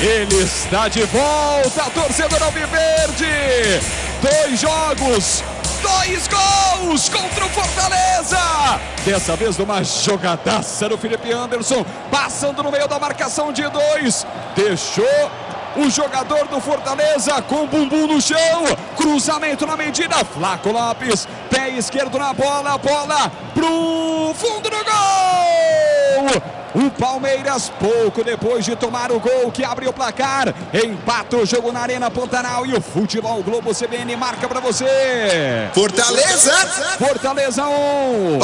Ele está de volta, torcedor alviverde. 2 jogos, 2 gols contra o Fortaleza. Dessa vez numa jogadaça do Felipe Anderson, passando no meio da marcação de 2. Deixou o jogador do Fortaleza com o bumbum no chão. Cruzamento na medida. Flaco Lopes, pé esquerdo na bola. Bola pro fundo do gol. O Palmeiras, pouco depois de tomar o gol que abre o placar, empata o jogo na Arena Pantanal. E o Futebol Globo CBN marca pra você. Fortaleza 1,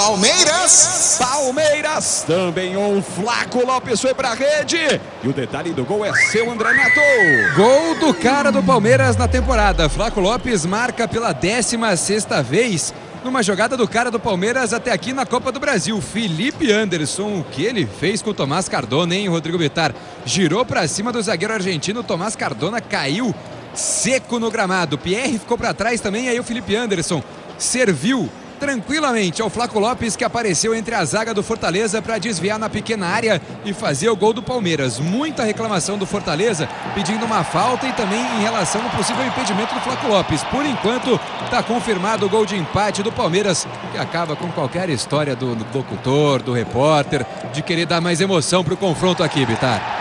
Palmeiras também 1. Flaco Lopes foi pra rede. E o detalhe do gol é seu, André Neto. Gol do cara do Palmeiras na temporada. Flaco Lopes marca pela 16ª vez numa jogada do cara do Palmeiras até aqui na Copa do Brasil. Felipe Anderson, o que ele fez com o Tomás Cardona, hein, Rodrigo Bittar? Girou pra cima do zagueiro argentino, Tomás Cardona caiu seco no gramado. Pierre ficou pra trás também, aí o Felipe Anderson serviu tranquilamente ao Flaco Lopes, que apareceu entre a zaga do Fortaleza para desviar na pequena área e fazer o gol do Palmeiras. Muita reclamação do Fortaleza pedindo uma falta e também em relação ao possível impedimento do Flaco Lopes. Por enquanto está confirmado o gol de empate do Palmeiras, que acaba com qualquer história do locutor, do repórter, de querer dar mais emoção para o confronto aqui, Bittar.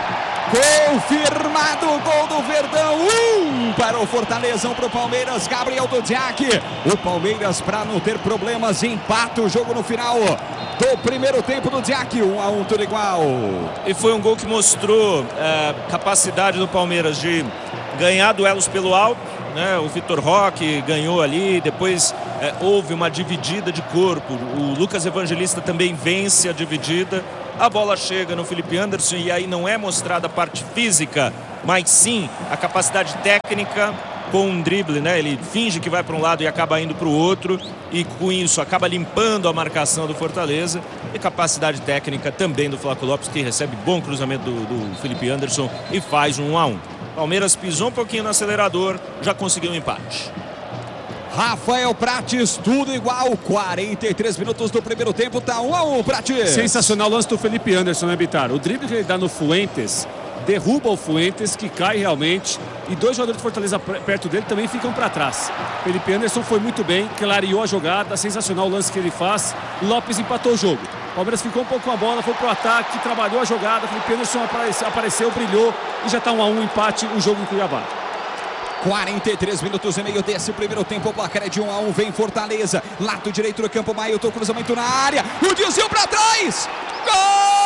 Confirmado o gol do Verdão, 1 para o Fortaleza, 1 para o Palmeiras. Gabriel Dudziak. O Palmeiras, para não ter problemas, empata o jogo no final do primeiro tempo do Dudziak. 1-1, tudo igual. E foi um gol que mostrou capacidade do Palmeiras de ganhar duelos pelo alto, né? O Vitor Roque ganhou ali, depois houve uma dividida de corpo. O Lucas Evangelista também vence a dividida. A bola chega no Felipe Anderson e aí não é mostrada a parte física, mas sim a capacidade técnica com um drible, né? Ele finge que vai para um lado e acaba indo para o outro, e com isso acaba limpando a marcação do Fortaleza. E capacidade técnica também do Flaco Lopes, que recebe bom cruzamento do Felipe Anderson e faz um 1-1. Palmeiras pisou um pouquinho no acelerador, já conseguiu um empate. Rafael Prates, tudo igual, 43 minutos do primeiro tempo, tá 1-1, Prates. Sensacional o lance do Felipe Anderson, né, Bittar? O drible que ele dá no Fuentes, derruba o Fuentes, que cai realmente, e 2 jogadores de Fortaleza perto dele também ficam para trás. Felipe Anderson foi muito bem, clareou a jogada, sensacional o lance que ele faz. Lopes empatou o jogo. O Palmeiras ficou um pouco com a bola, foi pro ataque, trabalhou a jogada, Felipe Anderson apareceu, brilhou, e já tá 1-1, empate, o jogo em Cuiabá. 43 minutos e meio desse primeiro tempo, o placar é de 1-1, vem Fortaleza, lado direito do campo, Mailton, cruzamento na área, o desvio para trás, gol!